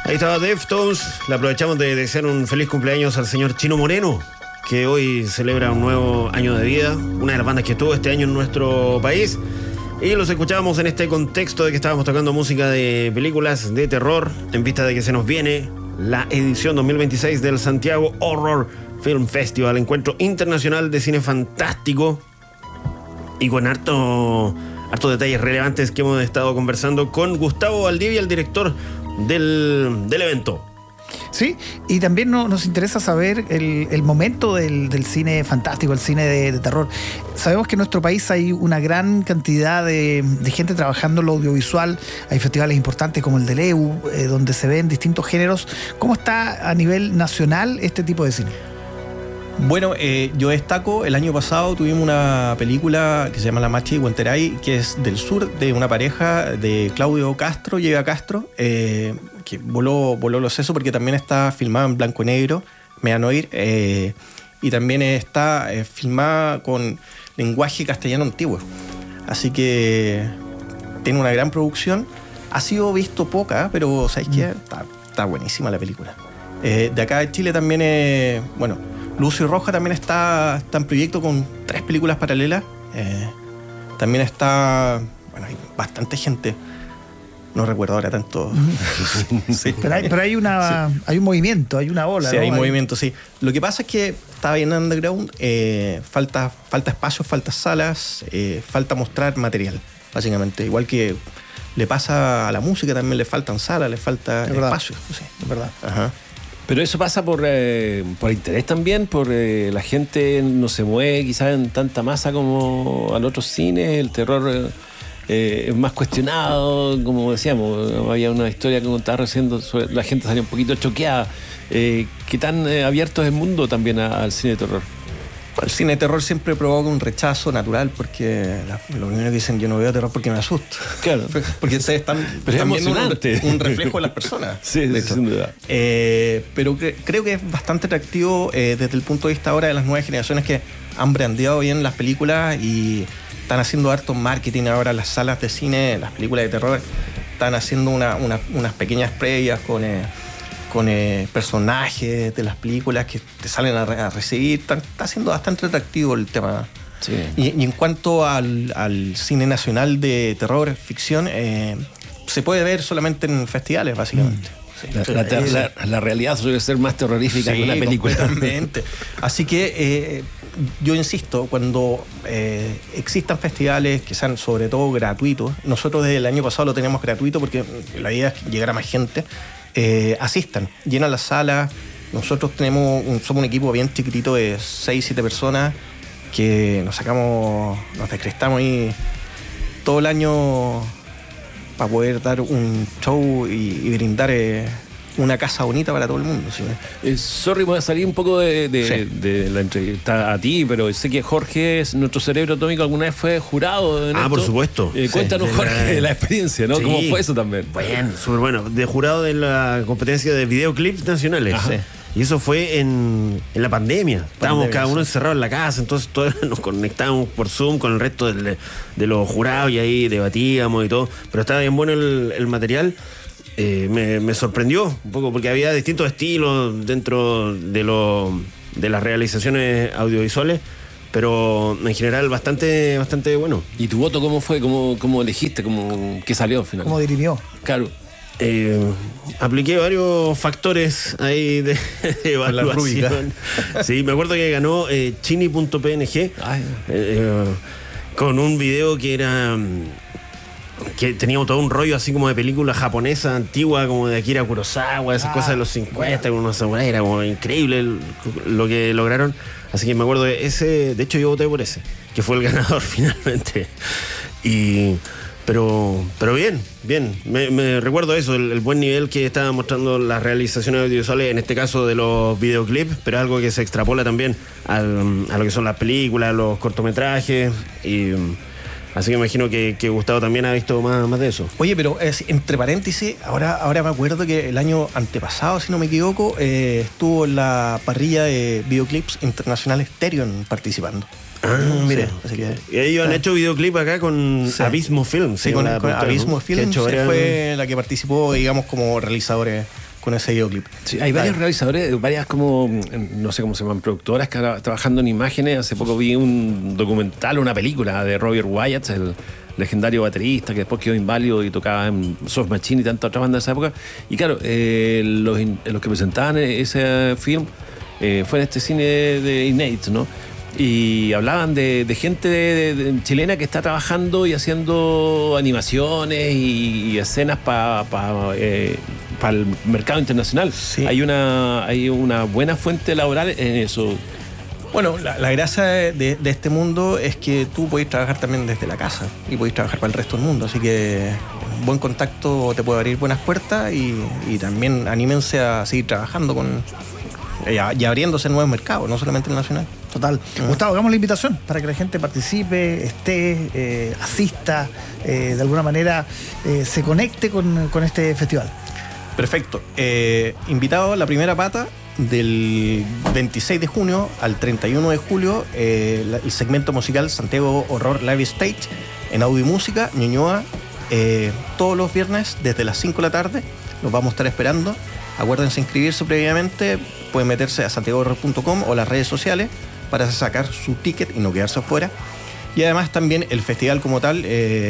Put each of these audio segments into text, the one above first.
Ahí estaba Deftones. Le aprovechamos de desear un feliz cumpleaños al señor Chino Moreno, que hoy celebra un nuevo año de vida, una de las bandas que estuvo este año en nuestro país. Y los escuchábamos en este contexto de que estábamos tocando música de películas de terror, en vista de que se nos viene la edición 2026 del Santiago Horror Film Festival, encuentro internacional de cine fantástico, y con hartos detalles relevantes que hemos estado conversando con Gustavo Valdivia, el director del evento. Sí, y también nos interesa saber el momento del cine fantástico, el cine de terror. Sabemos que en nuestro país hay una gran cantidad de gente trabajando en lo audiovisual. Hay festivales importantes como el del EU, donde se ven distintos géneros. ¿Cómo está a nivel nacional este tipo de cine? Bueno, yo destaco, el año pasado tuvimos una película que se llama La Machi y Huanteray, que es del sur, de una pareja de Claudio Castro y Eva Castro, que voló los sesos porque también está filmada en blanco y negro, me van a oír, y también está filmada con lenguaje castellano antiguo. Así que tiene una gran producción. Ha sido visto poca, pero ¿sabéis qué? Está buenísima la película. De acá de Chile también, bueno, Lucio Roja también está en proyecto con 3 películas paralelas. También está, bueno, hay bastante gente. No recuerdo ahora tanto. Sí. Pero hay un movimiento, hay una ola. Sí, ¿no? hay movimiento, sí. Lo que pasa es que está bien underground, falta espacio, falta salas, falta mostrar material, básicamente. Igual que le pasa a la música, también le faltan salas, le falta espacio. Sí. Es verdad. Ajá. Pero eso pasa por interés también, por la gente no se mueve quizás en tanta masa como al otro cine, el terror es más cuestionado, como decíamos, había una historia que contaba recién, la gente salía un poquito choqueada. ¿Qué tan abierto es el mundo también al cine de terror? El cine de terror siempre provoca un rechazo natural, porque lo primero que dicen, yo no veo terror porque me asusto. Claro. Porque ustedes están pero también es un reflejo de las personas. Sí, sin duda. Pero creo que es bastante atractivo desde el punto de vista ahora de las nuevas generaciones que han brandeado bien las películas y están haciendo harto marketing ahora. Las salas de cine, las películas de terror, están haciendo unas pequeñas previas con personajes de las películas que te salen a recibir. Está siendo bastante atractivo el tema. Sí. Y en cuanto al cine nacional de terror, ficción, se puede ver solamente en festivales, básicamente. Sí. La realidad suele ser más terrorífica que una película. Completamente. Así que yo insisto, cuando existan festivales que sean sobre todo gratuitos, nosotros desde el año pasado lo tenemos gratuito porque la idea es llegar a más gente. Asistan, llenan la sala. Nosotros somos un equipo bien chiquitito de 6-7 personas que nos descrestamos ahí todo el año para poder dar un show y brindar una casa bonita para todo el mundo. ¿Sí? Sorry, voy a salir un poco de la entrevista a ti, pero sé que Jorge, nuestro cerebro atómico, alguna vez fue jurado en esto. Por supuesto. Cuéntanos, Jorge, la experiencia, ¿no? Sí. ¿Cómo fue eso también? Bueno, súper bueno. De jurado de la competencia de videoclips nacionales. Sí. Y eso fue en la pandemia. Estábamos cada uno encerrado en la casa, entonces todos nos conectábamos por Zoom con el resto de los jurados y ahí debatíamos y todo. Pero estaba bien bueno el material. Me sorprendió un poco porque había distintos estilos dentro de las realizaciones audiovisuales, pero en general bastante bueno. ¿Y tu voto cómo fue? ¿Cómo elegiste? ¿Qué salió al final? ¿Cómo dirimió? Claro. Apliqué varios factores ahí de evaluación. Sí, me acuerdo que ganó chini.png con un video que era... que teníamos todo un rollo así como de película japonesa antigua, como de Akira Kurosawa, esas cosas de los 50, con unos samuráis. Era como increíble lo que lograron. Así que me acuerdo de ese. De hecho, yo voté por ese, que fue el ganador finalmente. Pero bien. Me recuerdo eso, el buen nivel que estaban mostrando las realizaciones audiovisuales, en este caso de los videoclips, pero algo que se extrapola también a lo que son las películas, los cortometrajes y... Así que imagino que Gustavo también ha visto más de eso. Oye, pero entre paréntesis, ahora me acuerdo que el año antepasado, si no me equivoco, estuvo en la parrilla de videoclips internacionales Therion participando. Mira. Sí, y ellos han hecho videoclip acá con Abismo Film. Sí, con Abismo Film fue la que participó, digamos, como realizadores con ese videoclip. Sí, hay varios realizadores, varias como, no sé cómo se llaman, productoras que ahora trabajando en imágenes. Hace poco vi un documental, una película de Robert Wyatt, el legendario baterista que después quedó inválido y tocaba en Soft Machine y tantas otras bandas de esa época. Y claro, los que presentaban ese film fue en este cine de Innate, ¿no? Y hablaban de gente chilena que está trabajando y haciendo animaciones y escenas para el mercado internacional. Sí. Hay una buena fuente laboral en eso. Bueno, la gracia de este mundo es que tú puedes trabajar también desde la casa y puedes trabajar para el resto del mundo. Así que un buen contacto te puede abrir buenas puertas y también anímense a seguir trabajando y abriéndose nuevos mercados, no solamente el nacional. Total. Gustavo, hagamos la invitación para que la gente participe, esté, asista, de alguna manera se conecte con este festival. Perfecto. Invitado a la primera pata del 26 de junio al 31 de julio, el segmento musical Santiago Horror Live Stage en Audio y Música, Ñuñoa, todos los viernes desde las 5 de la tarde. Los vamos a estar esperando. Acuérdense inscribirse previamente. Pueden meterse a santiagohorror.com o las redes sociales para sacar su ticket y no quedarse afuera. Y además también el festival como tal,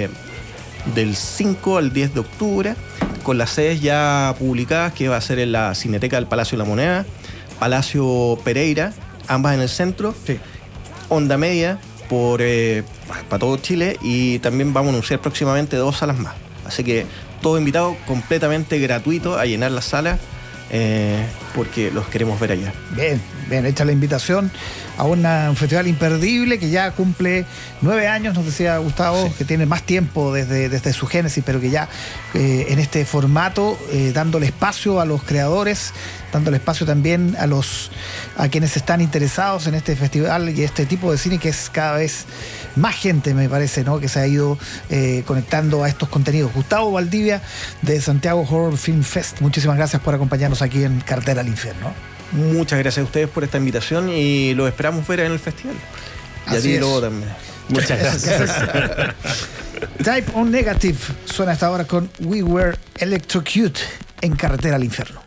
del 5 al 10 de octubre, con las sedes ya publicadas, que va a ser en la Cineteca del Palacio de la Moneda, Palacio Pereira, ambas en el centro, Sí. Onda Media para todo Chile, y también vamos a anunciar próximamente 2 salas más. Así que todo invitado, completamente gratuito, a llenar las salas, porque los queremos ver allá. Bien, hecha la invitación a un festival imperdible que ya cumple 9 años, nos decía Gustavo, sí, que tiene más tiempo desde su génesis, pero que ya en este formato, dándole espacio a los creadores, dándole espacio también a quienes están interesados en este festival y este tipo de cine, que es cada vez más gente, me parece, ¿no?, que se ha ido conectando a estos contenidos. Gustavo Valdivia, de Santiago Horror Film Fest, muchísimas gracias por acompañarnos aquí en Carretera al Infierno. Muchas gracias a ustedes por esta invitación y los esperamos ver en el festival. Y a ti luego también. Muchas gracias. Type O Negative suena hasta ahora con We Were Electrocute en Carretera al Infierno.